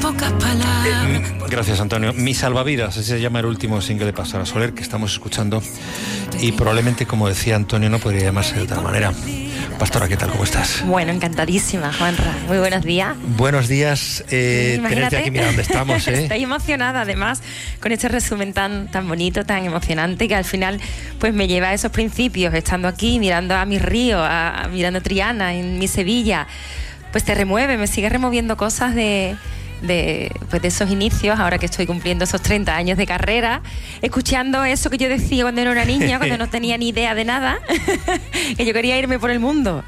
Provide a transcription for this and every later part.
pocas palabras. Gracias, Antonio. Mi salvavidas, así se llama el último single de Pastora Soler que estamos escuchando, y probablemente, como decía Antonio, no podría llamarse de otra manera. Pastora, ¿qué tal? ¿Cómo estás? Bueno, encantadísima, Juanra. Muy buenos días. Buenos días. Tenerte aquí, mira dónde estamos. Estoy emocionada, además, con este resumen tan bonito, tan emocionante, que al final pues me lleva a esos principios, estando aquí, mirando a mi río, mirando Triana, en mi Sevilla. Pues te remueve, me sigue removiendo cosas de esos inicios, ahora que estoy cumpliendo esos 30 años de carrera, escuchando eso que yo decía cuando era una niña, cuando no tenía ni idea de nada, que yo quería irme por el mundo.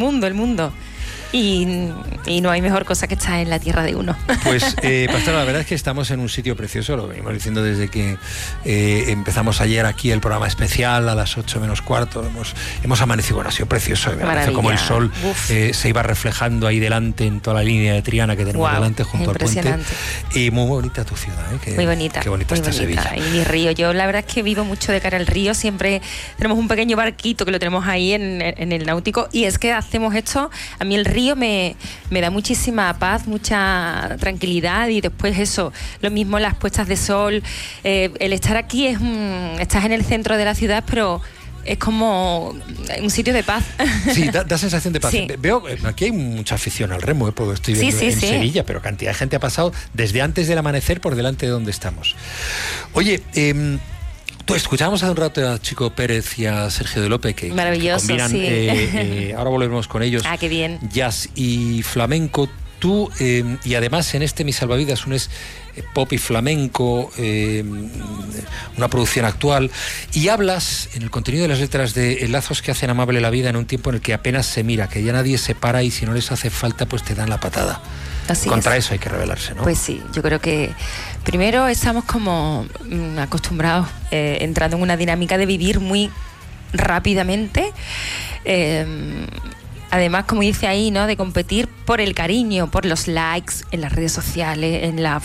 Y no hay mejor cosa que estar en la tierra de uno. Pues, Pastora, la verdad es que estamos en un sitio precioso, lo venimos diciendo desde que empezamos ayer aquí el programa especial a las 8 menos cuarto. Hemos amanecido, bueno, ha sido precioso. Me parece como el sol se iba reflejando ahí delante en toda la línea de Triana que tenemos delante junto al puente. Y muy bonita tu ciudad, ¿eh? Muy bonita. Qué bonita está Sevilla. Y mi río, yo la verdad es que vivo mucho de cara al río, siempre tenemos un pequeño barquito que lo tenemos ahí en el náutico, y es que hacemos esto, a mí el río me da muchísima paz, mucha tranquilidad, y después eso, lo mismo las puestas de sol, el estar aquí estás en el centro de la ciudad, pero es como un sitio de paz. Sí, da sensación de paz. Sí. Veo, aquí hay mucha afición al remo, porque estoy viendo en Sevilla, pero cantidad de gente ha pasado desde antes del amanecer por delante de donde estamos. Oye, escuchábamos hace un rato a Chico Pérez y a Sergio de López, que combinan, ahora volveremos con ellos. Qué bien. Jazz y flamenco. Tú, y además en este Mi Salvavidas, unes pop y flamenco, una producción actual, y hablas en el contenido de las letras de lazos que hacen amable la vida en un tiempo en el que apenas se mira, que ya nadie se para, y si no les hace falta pues te dan la patada. Así Contra es. Eso hay que rebelarse, ¿no? Pues sí, yo creo que primero estamos como acostumbrados, entrando en una dinámica de vivir muy rápidamente, además, como dice ahí, ¿no?, de competir por el cariño, por los likes en las redes sociales,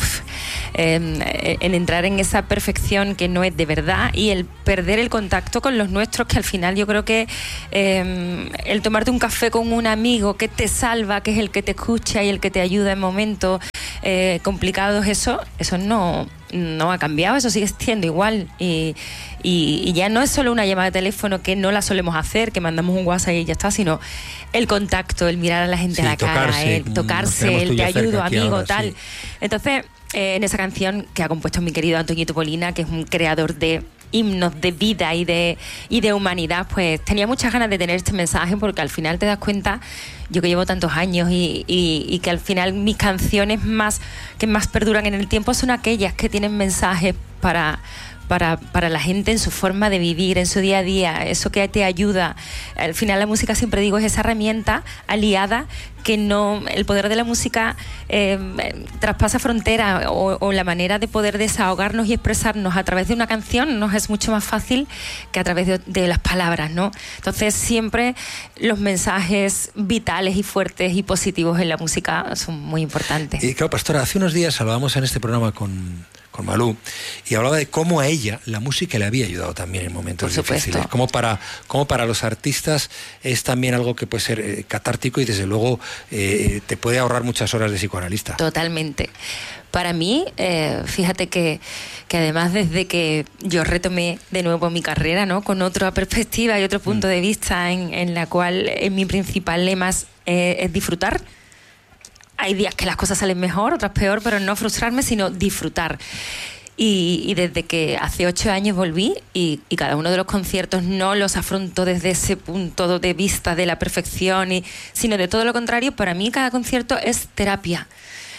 en entrar en esa perfección que no es de verdad, y el perder el contacto con los nuestros, que al final yo creo que el tomarte un café con un amigo que te salva, que es el que te escucha y el que te ayuda en momentos complicados, eso no ha cambiado, eso sigue siendo igual, y ya no es solo una llamada de teléfono, que no la solemos hacer, que mandamos un WhatsApp y ya está, sino el contacto, el mirar a la gente a la cara, el tocarse, el te ayudo, amigo, ahora, tal. Sí. Entonces, en esa canción que ha compuesto mi querido Antoñito Polina, que es un creador de himnos de vida y de humanidad, pues tenía muchas ganas de tener este mensaje, porque al final te das cuenta, yo que llevo tantos años y que al final mis canciones que más perduran en el tiempo son aquellas que tienen mensajes para la gente en su forma de vivir, en su día a día, eso que te ayuda. Al final la música, siempre digo, es esa herramienta aliada que no, el poder de la música traspasa fronteras, o la manera de poder desahogarnos y expresarnos a través de una canción nos es mucho más fácil que a través de las palabras, ¿no? Entonces siempre los mensajes vitales y fuertes y positivos en la música son muy importantes. Y claro, Pastora, hace unos días hablábamos en este programa con Malú, y hablaba de cómo a ella la música le había ayudado también en momentos difíciles. Como para los artistas es también algo que puede ser catártico, y desde luego te puede ahorrar muchas horas de psicoanalista. Totalmente. Para mí, fíjate que además, desde que yo retomé de nuevo mi carrera, ¿no?, con otra perspectiva y otro punto de vista, en la cual mi principal lema es disfrutar. Hay días que las cosas salen mejor, otras peor, pero no frustrarme, sino disfrutar. Y desde que hace 8 años volví, y cada uno de los conciertos no los afronto desde ese punto de vista de la perfección, sino de todo lo contrario, para mí cada concierto es terapia.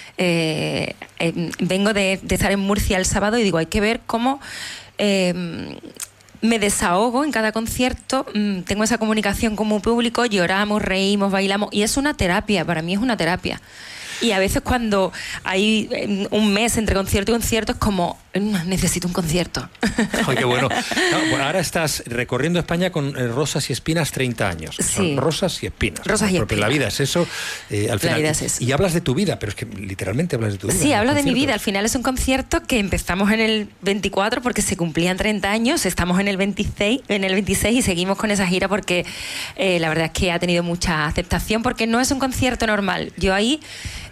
Vengo de estar en Murcia el sábado y digo, hay que ver cómo me desahogo en cada concierto, tengo esa comunicación con mi público, lloramos, reímos, bailamos, y es una terapia, para mí es una terapia. Y a veces cuando hay un mes entre concierto y concierto es como, necesito un concierto. ¡Ay, qué bueno! No, bueno, ahora estás recorriendo España con Rosas y Espinas 30 años. Sí. Son rosas y espinas. Rosas y porque espinas. La vida es eso, al final. La vida es eso. Y hablas de tu vida, pero es que literalmente hablas de tu vida. Sí, hablo de mi vida. Al final es un concierto que empezamos en el 24 porque se cumplían 30 años, estamos en el 26 y seguimos con esa gira porque la verdad es que ha tenido mucha aceptación, porque no es un concierto normal. Yo ahí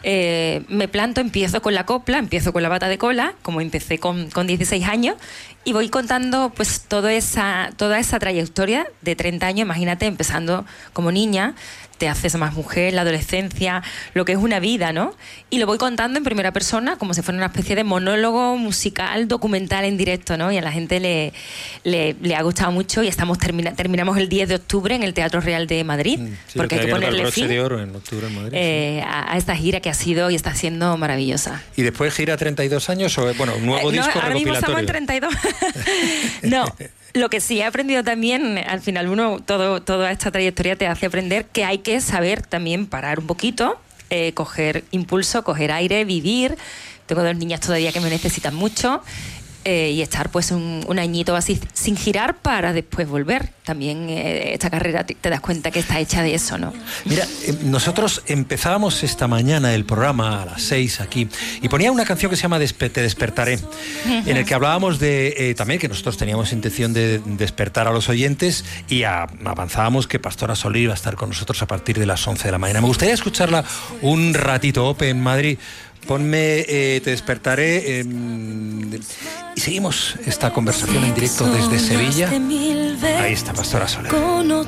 me planto, empiezo con la copla, empiezo con la bata de cola, como empecé con 16 años, y voy contando pues toda esa trayectoria de 30 años, imagínate, empezando como niña, te haces más mujer, la adolescencia, lo que es una vida, ¿no? Y lo voy contando en primera persona, como si fuera una especie de monólogo musical, documental en directo, ¿no? Y a la gente le ha gustado mucho y terminamos el 10 de octubre en el Teatro Real de Madrid, sí, porque hay que ponerle fin de oro en octubre en Madrid, a esta gira que ha sido y está siendo maravillosa. ¿Y después gira 32 años o, bueno, un nuevo disco ahora mismo recopilatorio? estamos en 32. No. Lo que sí he aprendido también, al final toda esta trayectoria te hace aprender que hay que saber también parar un poquito, coger impulso, coger aire, vivir. Tengo 2 niñas todavía que me necesitan mucho. Y estar pues un añito así sin girar para después volver. También esta carrera te das cuenta que está hecha de eso, ¿no? Mira, nosotros empezábamos esta mañana el programa a las 6 aquí y ponía una canción que se llama Te despertaré, en el que hablábamos de también que nosotros teníamos intención de despertar a los oyentes y avanzábamos que Pastora Soler iba a estar con nosotros a partir de las 11 de la mañana. Me gustaría escucharla un ratito, Ope, en Madrid. Ponme Te despertaré y seguimos esta conversación en directo desde Sevilla. Ahí está Pastora Soler.